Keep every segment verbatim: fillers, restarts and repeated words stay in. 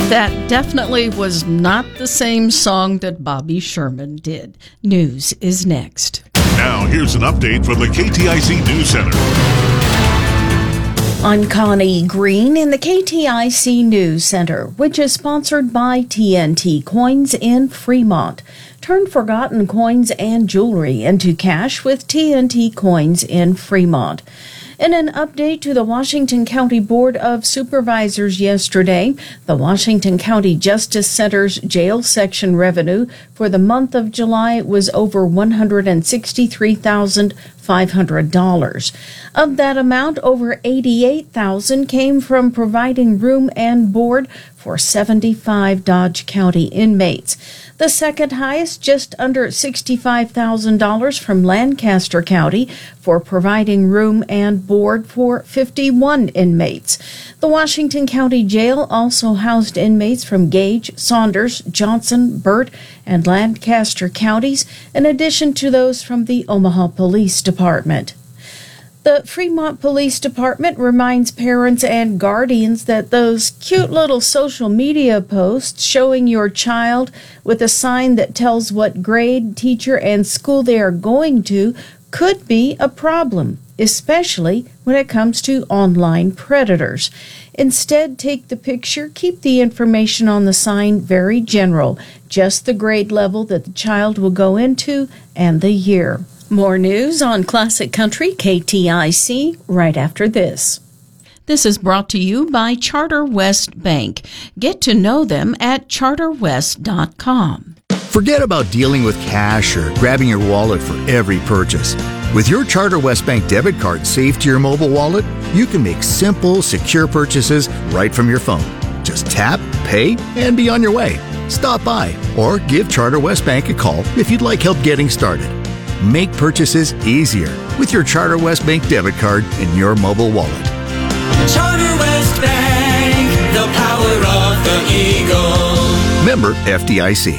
That definitely was not the same song that Bobby Sherman did. News is next. Now, here's an update from the K T I C News Center. I'm Connie Green in the K T I C News Center, which is sponsored by T N T Coins in Fremont. Turn forgotten coins and jewelry into cash with T N T Coins in Fremont. In an update to the Washington County Board of Supervisors yesterday, the Washington County Justice Center's jail section revenue for the month of July was over one hundred sixty-three thousand five hundred dollars. Of that amount, over eighty-eight thousand dollars came from providing room and board for seventy-five Dodge County inmates. The second highest, just under sixty-five thousand dollars from Lancaster County for providing room and board for fifty-one inmates. The Washington County Jail also housed inmates from Gage, Saunders, Johnson, Burt, and Lancaster counties, in addition to those from the Omaha Police Department. The Fremont Police Department reminds parents and guardians that those cute little social media posts showing your child with a sign that tells what grade, teacher, and school they are going to could be a problem, especially when it comes to online predators. Instead, take the picture, keep the information on the sign very general, just the grade level that the child will go into and the year. More news on Classic Country K T I C right after this. This is brought to you by Charter West Bank. Get to know them at charter west dot com. Forget about dealing with cash or grabbing your wallet for every purchase. With your Charter West Bank debit card saved to your mobile wallet, you can make simple, secure purchases right from your phone. Just tap, pay, and be on your way. Stop by or give Charter West Bank a call if you'd like help getting started. Make purchases easier with your Charter West Bank debit card in your mobile wallet. Charter West Bank, the power of the Eagle. Member F D I C.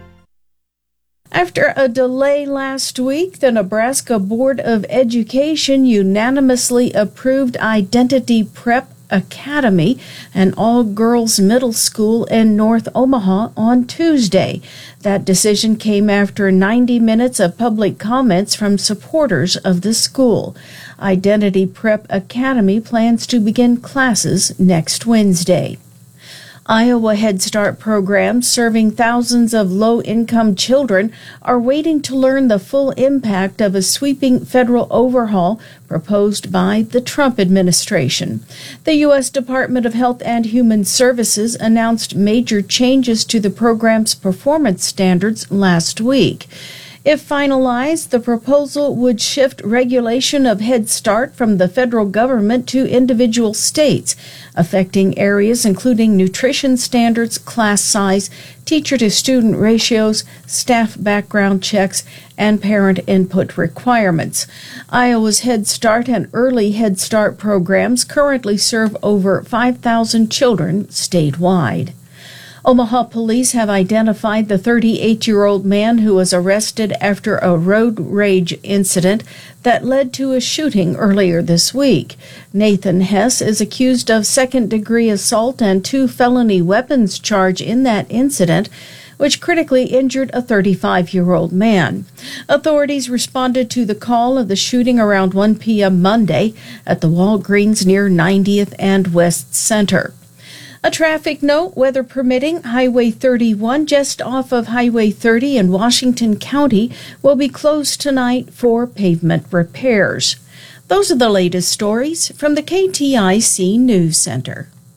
After a delay last week, the Nebraska Board of Education unanimously approved Identity Prep Academy, an all-girls middle school in North Omaha, on Tuesday. That decision came after ninety minutes of public comments from supporters of the school. Identity Prep Academy plans to begin classes next Wednesday. Iowa Head Start programs serving thousands of low-income children are waiting to learn the full impact of a sweeping federal overhaul proposed by the Trump administration. The U S Department of Health and Human Services announced major changes to the program's performance standards last week. If finalized, the proposal would shift regulation of Head Start from the federal government to individual states, affecting areas including nutrition standards, class size, teacher-to-student ratios, staff background checks, and parent input requirements. Iowa's Head Start and Early Head Start programs currently serve over five thousand children statewide. Omaha police have identified the thirty-eight-year-old man who was arrested after a road rage incident that led to a shooting earlier this week. Nathan Hess is accused of second-degree assault and two felony weapons charge in that incident, which critically injured a thirty-five-year-old man. Authorities responded to the call of the shooting around one p.m. Monday at the Walgreens near ninetieth and West Center. A traffic note, weather permitting, Highway thirty-one just off of Highway thirty in Washington County will be closed tonight for pavement repairs. Those are the latest stories from the K T I C News Center.